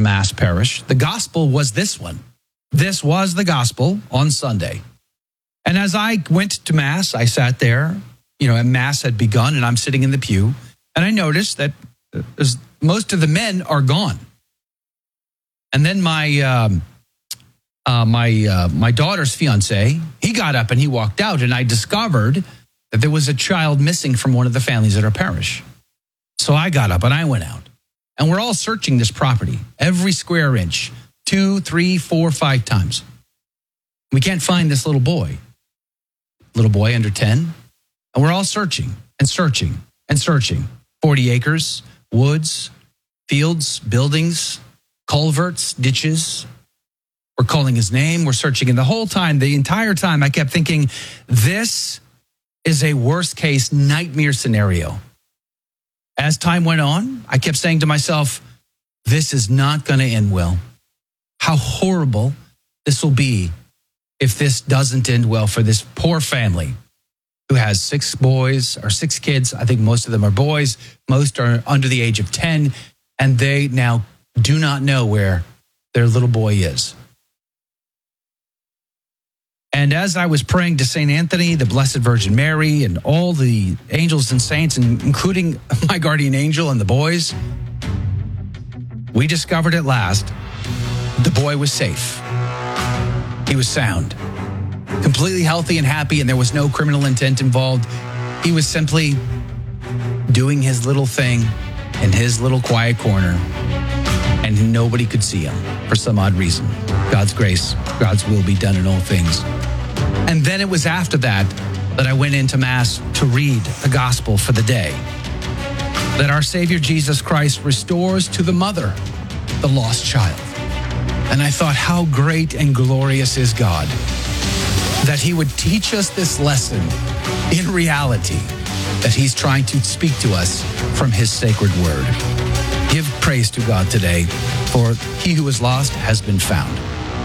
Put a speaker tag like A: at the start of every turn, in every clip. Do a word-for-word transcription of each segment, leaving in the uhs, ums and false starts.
A: Mass parish. The gospel was this one. This was the gospel on Sunday. And as I went to Mass, I sat there, you know, and Mass had begun, and I'm sitting in the pew, and I noticed that most of the men are gone. And then my um, uh, my uh, my daughter's fiance, he got up and he walked out, and I discovered that there was a child missing from one of the families at our parish. So I got up and I went out, and we're all searching this property, every square inch, two, three, four, five times. We can't find this little boy, little boy under ten, and we're all searching and searching and searching. forty acres, woods, fields, buildings, culverts, ditches. We're calling his name. We're searching. And the whole time, the entire time, I kept thinking, this is a worst case nightmare scenario. As time went on, I kept saying to myself, this is not going to end well. How horrible this will be if this doesn't end well for this poor family who has six boys or six kids. I think most of them are boys. Most are under the age of ten, and they now do not know where their little boy is. And as I was praying to Saint Anthony, the Blessed Virgin Mary, and all the angels and saints, and including my guardian angel and the boys, we discovered at last the boy was safe. He was sound, completely healthy and happy, and there was no criminal intent involved. He was simply doing his little thing in his little quiet corner, and nobody could see him for some odd reason. God's grace, God's will be done in all things. And then it was after that that I went into Mass to read the gospel for the day, that our Savior Jesus Christ restores to the mother the lost child. And I thought, how great and glorious is God, that he would teach us this lesson in reality, that he's trying to speak to us from his sacred word. Give praise to God today, for he who is lost has been found.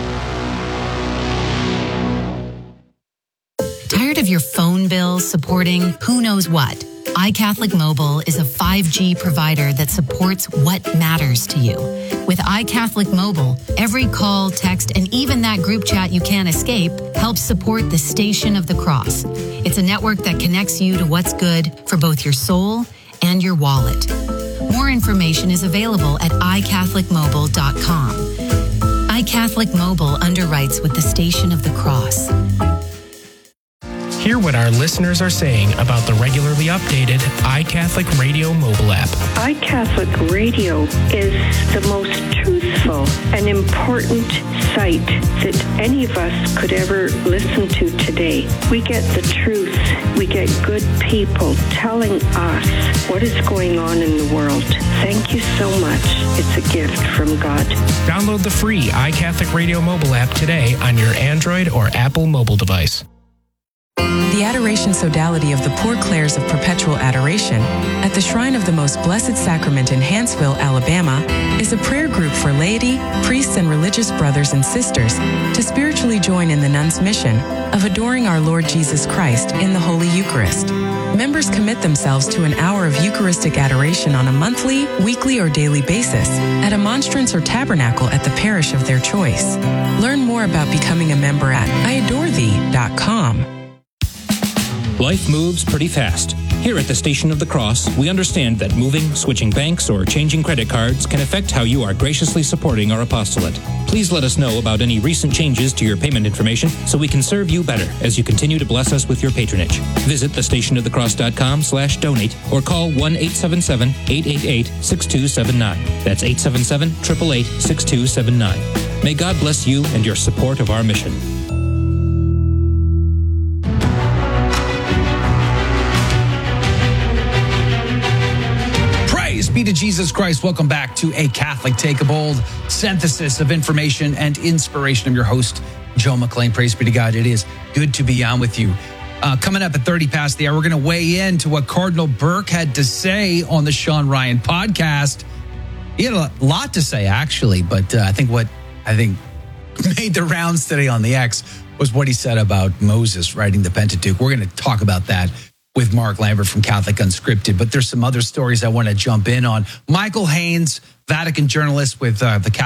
B: Tired of your phone bill supporting who knows what? iCatholic Mobile is a five G provider that supports what matters to you. With iCatholic Mobile, every call, text, and even that group chat you can't escape helps support the Station of the Cross. It's a network that connects you to what's good for both your soul and your wallet. More information is available at i catholic mobile dot com. iCatholic Mobile underwrites with the Station of the Cross.
C: Hear what our listeners are saying about the regularly updated iCatholic Radio mobile app.
D: iCatholic Radio is the most truthful and important site that any of us could ever listen to today. We get the truth. We get good people telling us what is going on in the world. Thank you so much. It's a gift from God.
C: Download the free iCatholic Radio mobile app today on your Android or Apple mobile device.
E: The Adoration Sodality of the Poor Clares of Perpetual Adoration at the Shrine of the Most Blessed Sacrament in Hanceville, Alabama, is a prayer group for laity, priests, and religious brothers and sisters to spiritually join in the nuns' mission of adoring our Lord Jesus Christ in the Holy Eucharist. Members commit themselves to an hour of Eucharistic adoration on a monthly, weekly, or daily basis at a monstrance or tabernacle at the parish of their choice. Learn more about becoming a member at i adore thee dot com.
F: Life moves pretty fast. Here at the Station of the Cross, we understand that moving, switching banks, or changing credit cards can affect how you are graciously supporting our apostolate. Please let us know about any recent changes to your payment information so we can serve you better as you continue to bless us with your patronage. Visit the station of the cross dot com slash donate or call one eight seven seven, eight eight eight, six two seven nine. That's eight seven seven, eight eight eight, six two seven nine. May God bless you and your support of our mission.
A: Be to Jesus Christ. Welcome back to A Catholic Take a Bold, synthesis of information and inspiration. I'm your host, Joe McLean. Praise be to God. It is good to be on with you. Uh, coming up at thirty past the hour, we're going to weigh in to what Cardinal Burke had to say on the Sean Ryan podcast. He had a lot to say, actually, but uh, I think what I think made the rounds today on the X was what he said about Moses writing the Pentateuch. We're going to talk about that with Mark Lambert from Catholic Unscripted, but there's some other stories I want to jump in on. Michael Haynes, Vatican journalist with uh, the